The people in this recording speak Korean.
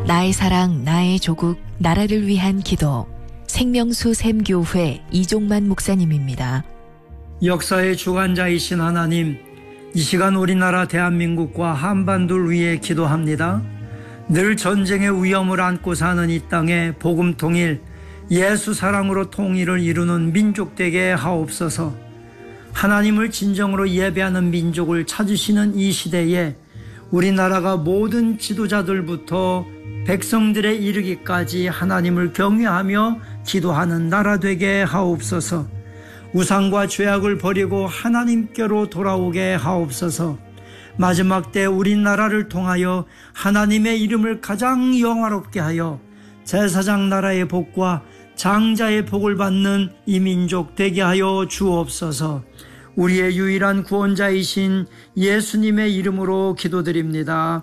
나의 사랑, 나의 조국, 나라를 위한 기도. 생명수 샘교회 이종만 목사님입니다. 역사의 주관자이신 하나님, 이 시간 우리나라 대한민국과 한반도를 위해 기도합니다. 늘 전쟁의 위험을 안고 사는 이 땅에 복음 통일, 예수 사랑으로 통일을 이루는 민족 되게 하옵소서. 하나님을 진정으로 예배하는 민족을 찾으시는 이 시대에 우리나라가 모든 지도자들부터 백성들에 이르기까지 하나님을 경외하며 기도하는 나라 되게 하옵소서. 우상과 죄악을 버리고 하나님께로 돌아오게 하옵소서. 마지막 때 우리나라를 통하여 하나님의 이름을 가장 영화롭게 하여 제사장 나라의 복과 장자의 복을 받는 이 민족 되게 하여 주옵소서. 우리의 유일한 구원자이신 예수님의 이름으로 기도드립니다.